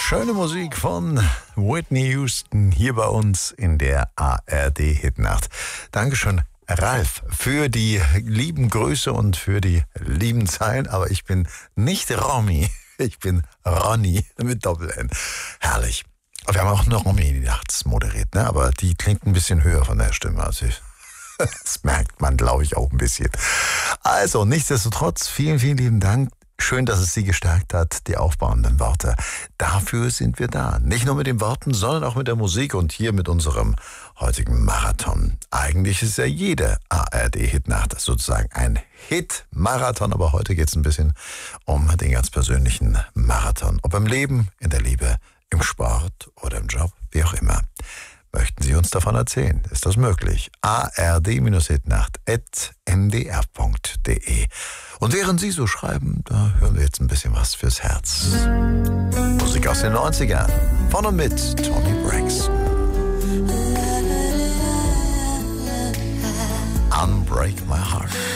Schöne Musik von Whitney Houston hier bei uns in der ARD-Hitnacht. Dankeschön, Ralf, für die lieben Grüße und für die lieben Zeilen. Aber ich bin nicht Romy, ich bin Ronny mit Doppel-N. Herrlich. Wir haben auch eine Romy, die nachts moderiert, ne? Aber die klingt ein bisschen höher von der Stimme. Also das merkt man, glaube ich, auch ein bisschen. Also, nichtsdestotrotz, vielen, vielen lieben Dank. Schön, dass es Sie gestärkt hat, die aufbauenden Worte. Dafür sind wir da. Nicht nur mit den Worten, sondern auch mit der Musik und hier mit unserem heutigen Marathon. Eigentlich ist ja jede ARD-Hitnacht sozusagen ein Hit-Marathon, aber heute geht es ein bisschen um den ganz persönlichen Marathon. Ob im Leben, in der Liebe, im Sport oder im Job, wie auch immer. Möchten Sie uns davon erzählen? Ist das möglich? ard-hitnacht@ndr.de. Und während Sie so schreiben, da hören wir jetzt ein bisschen was fürs Herz. Musik aus den 90ern. Von und mit Toni Braxton. Unbreak My Heart.